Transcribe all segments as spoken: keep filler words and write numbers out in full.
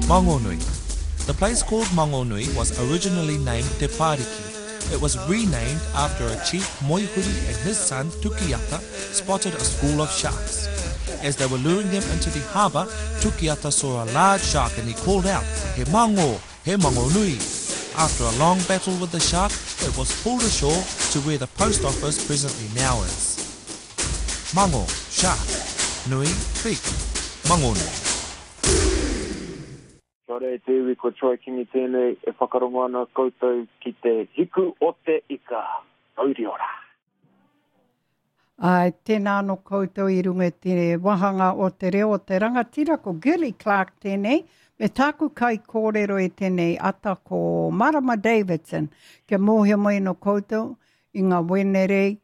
Maungonui. The place called Maungonui was originally named Te Pariki. It was renamed after a chief Moihuri and his son Tukiata spotted a school of sharks. As they were luring them into the harbour, Tukiata saw a large shark and he called out, "He mango, he Maungonui." After a long battle with the shark, it was pulled ashore to where the post office presently now is. Mango, shark. Nui, big. Maungonui. Kia ora e te iwi ko Troy Kingi tēnei e whakarongo ana koutou ki te hiku o te ika. Auri ora. Ai, tēnā no koutou i runga te wahanga o te reo o te rangatira ko Gilly Clark tēnei. Me tāku kai kōrero e tēnei ata ko Marama Davidson. Kia mōhia mai no koutou i ngā wenere,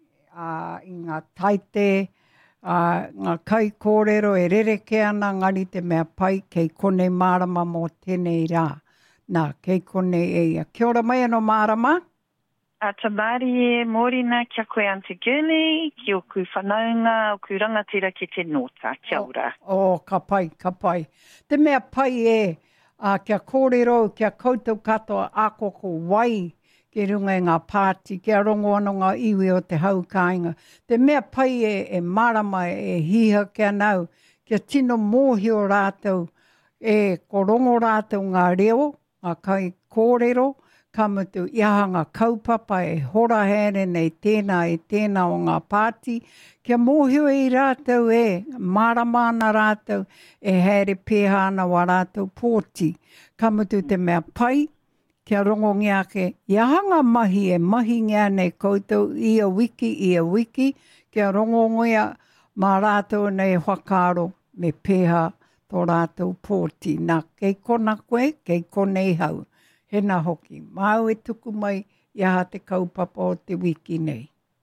uh, i ngā taite, uh, ngā kai kōrero e rereke ana ngari te mea pai kei kone Marama mō tēnei rā. Nā, kei kone e ia. Kia ora mai anō Marama. A tamari e mōrina kia koe Aunty Gilly, ki o ku whanaunga o ku rangatira ki te nota. Kia ora. O, oh, ka pai, ka pai. Te mea pai e, uh, kia kōrero, kia koutou katoa ako ko wai, ke runga e ngā pāti, kia rongo ano ngā iwi o te haukainga. Te mea pai e, e marama e hiha kia nau, kia tino mōhio rātou, e ko rongo rātou ngā reo, ngā kai kōrero, ka mutu iaha ngā kaupapa e hora here nei tēnā e tēnā o ngā pāti. Kia mōhio i rātou e, maramana rātou e here pēha ana wa rātou pōti. Ka mutu te mea pai, kia rongo ngiake, iaha ngā mahi e mahi ngā nei koutou i a wiki i a wiki, kia rongo ngia mā rātou nei whakaro me pēha tō rātou pōti. Nā, kei kona koe, kei kone i hau. Hena hoki. Mau e tuku mai i aha te kaupapa o te wiki nei.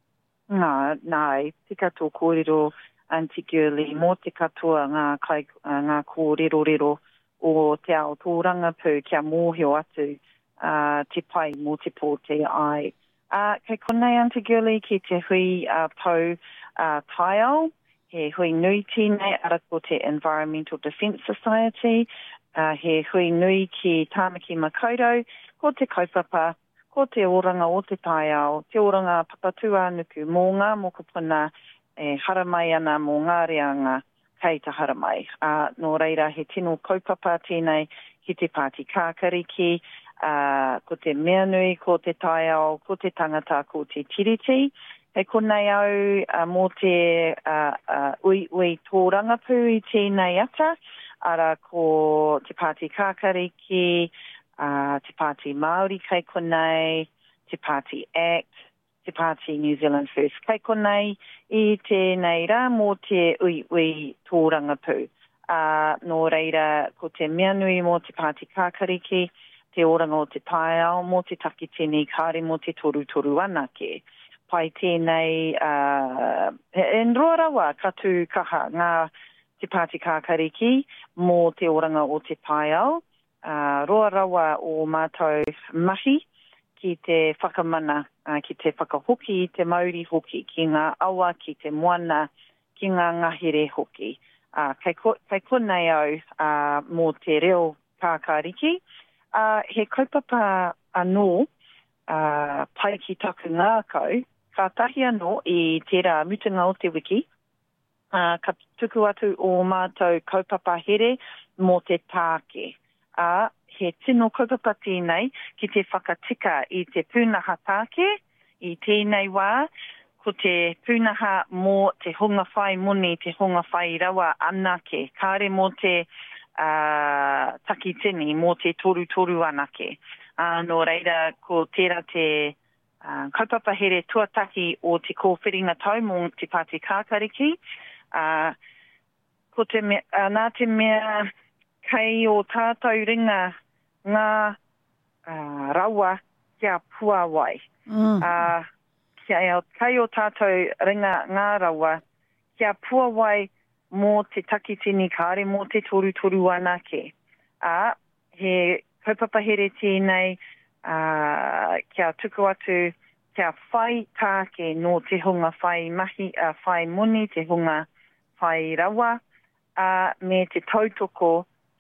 Nā, nā, tika tō kōrero Aunty Gilly, mō te katoa ngā, kai, ngā kōrero rero o te ao tōranga pū kia mōhio atu uh, te pai mō te pōte ai. Uh, kei konei Aunty Gilly ki te hui uh, pau uh, tai ao, he hui nui tēnei ara ko te Environmental Defence Society, Uh, he hui nui ki Tāmaki Makaurau, ko te kaupapa, ko te oranga o te tai ao, te oranga papatua nuku mō ngā mokopuna e haramai ana mō ngā reanga kei ta haramai. Uh, nō reira he tino kaupapa tēnei ki te Pāti Kākariki, uh, ko te mea nui, ko te tai ao, ko te tangata, ko te tiriti. He konei au uh, mō te uh, uh, ui ui tōranga pū i tēnei ata, ara ko te Pāti Kākariki, uh, te Pāti Māori kei konei, te Pāti Act, te Pāti New Zealand First kei konei, i tēnei rā mō te ui ui tōranga pū. Uh, nō reira, ko te mea nui mō te Pāti Kākariki, te oranga o te tai ao, mō te takitini, kāre mō te toru toru anake. Pai tēnei, uh, en roa rawa, katu kaha, ngā te Pāti Kākariki, mō te oranga o te tai ao, uh, roa rawa o mātou mahi, ki te whakamana, uh, ki te whakahoki i te Māori hoki, ki ngā awa, ki te moana, ki ngā ngahere hoki. Uh, kei, ko, kei konei au uh, mō te reo Kākariki, uh, he kaupapa anō, uh, pai ki taku ngākau, ka tahi anō i tērā mutunga o te wiki, Uh, ka tuku atu o mātou kaupapa here mō te tāke. Uh, he tino kaupapa tēnei ki te whakatika i te pūnaha tāke, i tēnei wā, ko te pūnaha mō te hunga whai muni, te hunga whai rawa anake, kāre mō te uh, takitini, mō te toru toru anake. Uh, no reira, ko tērā te uh, kaupapa here tuataki o te kōwhiringa tau mō te Pāti Kākariki, Uh, ko te me, uh, nā te mea kei o tātou ringa ngā uh, rawa kia pua wai. Mm. Uh, kia, kei o tātou ringa ngā rawa kia pua wai mō te takitini kāre mō te toru toru anake. Uh, he kaupapa here tēnei uh, kia tuku atu kia whai tāke no te hunga whai mahi, uh, whai muni, te hunga whai rawa, uh, me te tautoko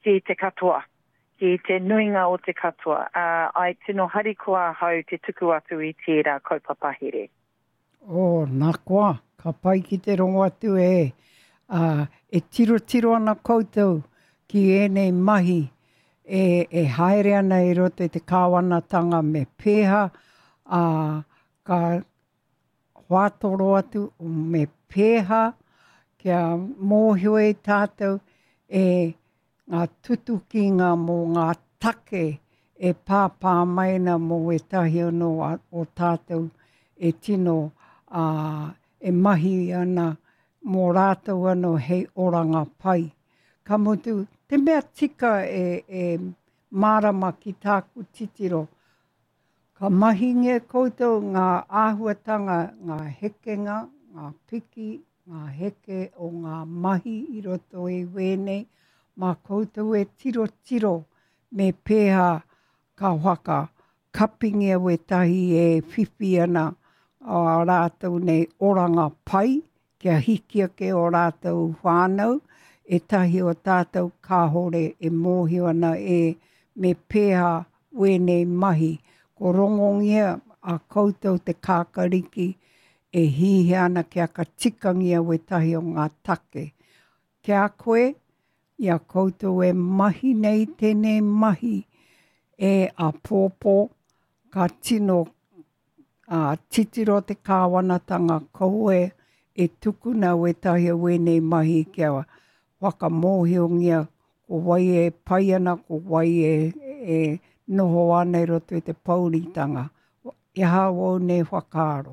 ki te katoa, ki te nuinga o te katoa. Uh, ai tino hari kua hau te tuku atu i tērā kaupapa here. O, nā koa, ka pai ki te rongo atu e, uh, e tiro tiro ana koutou ki ēnei mahi, e, e haere ana i roto i te kāwanatanga me pēha, uh, ka whātoro atu me pēha, kia mōhio e tātou e ngā tutukinga mō ngā take e pāpā maina mō e tahi ono o tātou e tino uh, e mahi ana mō rātou ano hei oranga pai. Ka mutu, te mea tika e, e mārama ki tāku titiro. Ka mahi nge koutou ngā āhuatanga, ngā hekenga, ngā piki, ngā heke o ngā mahi i roto e wēnei, mā koutou e tiro tiro me pēha ka whaka kapingia we tahi e whiwhi ana o rātou nei oranga pai, kia hikia ke o rātou whānau, e tahi o tātou kāhore e mōhio ana e me pēha wēnei mahi. Ko rongongia a koutou te kākariki e hihi ana kia ka tikangia we tahi o ngā take. Kia koe, ia koutou e mahi nei tēnei mahi e a pōpō ka tino a titiro te kāwanatanga koe e tukuna we tahi o wēnei mahi kia whakamōhiongia ko wai e pai ana, ko wai e, e noho ana i roto i te pauritanga. E hao nei whakaaro.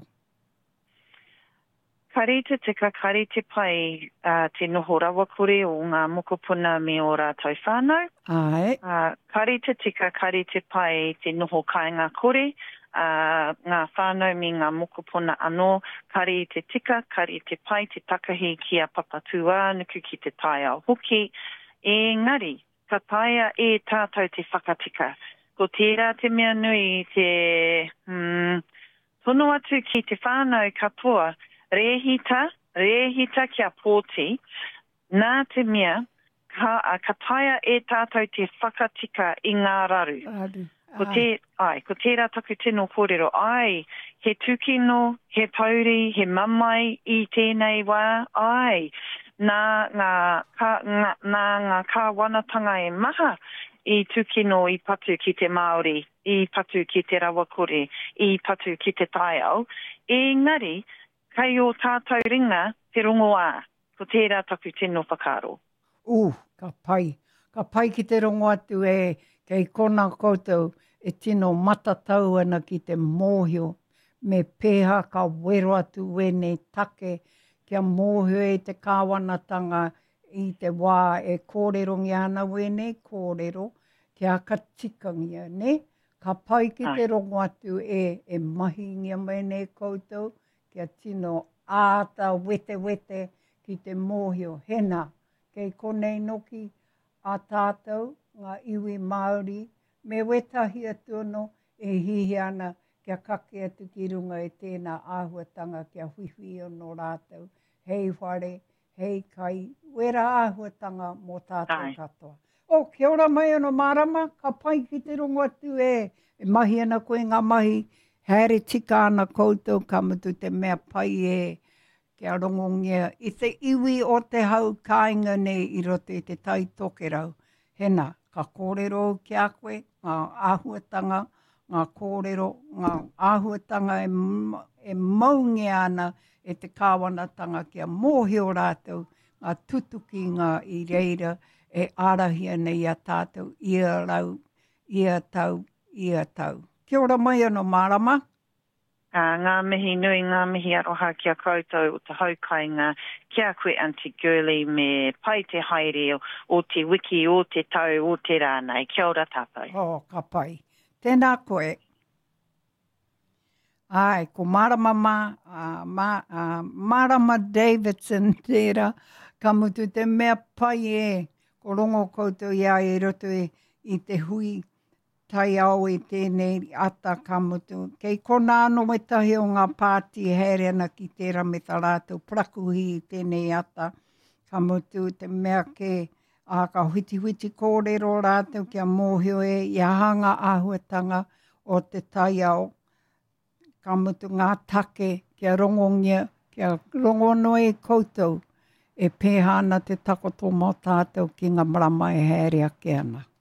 Karite te ka karite pai uh, te noho rawa kore o ngā mokopuna me o rātou whānau. Ai. Uh, karite te ka karite pai te noho kāinga kore, uh, ngā whānau me ngā mokopuna anō, kari te tika, kari te pai, te takahi ki a papatua, nuku ki te tai ao hoki. Engari, ka taia e tātou te whakatika. Ko tērā te mea nui te hmm, tono atu ki te whānau katoa, rehita, rehita kia pōti, nā te mea, ka, ka taia e tātou te whakatika i ngā raru. Aru. Ko, te, ai, ko tērā taku tino kōrero, ai, he tukino, he pauri, he mamai i tēnei wā, ai, nā ngā, ka, ngā, nā ngā kāwanatanga e maha, i tukino i patu ki te Māori, i patu ki te rawakore, i patu ki te taiao. Engari, kai o tātou ringa te rongo ā, ko tērā taku tino whakaro. U, ka pai. Ka pai ki te rongo atu e, kei kona koutou e tino matatau ana ki te mōhio, me pēha ka wero atu wene take, kia mōhio e te kāwanatanga i te wā e kōrero ngi ana wene, kōrero, kia ka tikangia, ne? Ka pai ki te rongo atu e, e mahi ngia mene koutou, kia tino āta wete wete ki te mōhio, hena, kei konei noki a tātou, ngā iwi Māori, me wetahi atu no e hihi ana kia kake atu ki runga e tēnā āhuatanga kia whiwhi no rātou, hei whare, hei kai, wera āhuatanga mō tātou katoa. O, kia ora mai ano marama, ka pai ki te rongo atu e, e mahi ana koe ngā mahi, haere tika ana koutou ka mutu te mea pai e, kia rongongia, i te iwi o te hau kāinga nei i roto i te tai toke rau. Hena, ka kōrero ki a koe, ngā āhuatanga, ngā kōrero, ngā āhuatanga e, e maungi ana e te kāwanatanga kia mōhio rātou, ngā tutuki ngā i reira e ārahia nei a tātou, ia rau, ia tau, ia tau. Kia ora mai ano marama. Uh, ngā mihi nui, ngā mihi aroha kia koutou o te haukainga, kia koe Auntie Girly me pai te haere o, o te wiki, o te tau, o te rānei. Kia ora tātou. O, oh, ka pai. Tēnā koe. Ai, ko Marama ma, uh, ma, uh, Marama Davidson tērā, ka mutu te mea pai e, ko rongo koutou ia e roto e, i te hui tai au i tēnei ata ka mutu. Kei kona anō me tahi o ngā pāti haere ana ki tērā me tā rātou prakuhi i tēnei ata ka mutu te mea ke A ka huiti huiti kōrero rātou kia mōhio e i ahanga āhuatanga o te taiao. Ka mutu ngā take kia rongongia, kia rongonoe koutou e pēhana te takoto mō tātou ki ngā marama e haere ake ana.